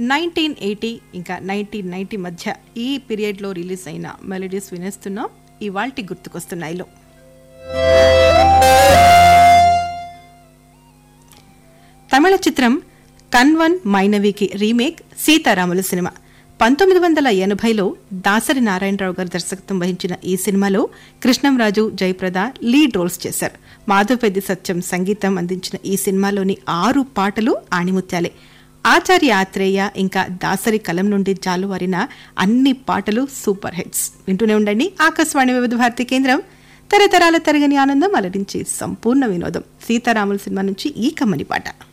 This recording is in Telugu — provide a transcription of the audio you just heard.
1980 ఇంకా 1990 మధ్య ఈ పీరియడ్లో రిలీజ్ అయిన మెలోడీస్ వినేస్తున్నాం ఇవాల్టి గుర్తుకొస్తున్నాయిలో. తమిళ చిత్రం కన్వన్ మైనవికి రీమేక్ సీతారాములు సినిమా. 1980లో దాసరి నారాయణరావు గారు దర్శకత్వం వహించిన ఈ సినిమాలో కృష్ణంరాజు, జయప్రద లీడ్ రోల్స్ చేశారు. మాధవపెద్ది సత్యం సంగీతం అందించిన ఈ సినిమాలోని 6 పాటలు ఆణిముత్యాలే. ఆచార్య ఆత్రేయ ఇంకా దాసరి కలం నుండి జాలువారిన అన్ని పాటలు సూపర్ హిట్స్. వింటూనే ఉండండి ఆకాశవాణి వివిధ భారతి కేంద్రం. తరతరాల తరగని ఆనందం అలరించి సంపూర్ణ వినోదం. సీతారాముల సినిమా నుంచి ఈ కమ్మని పాట.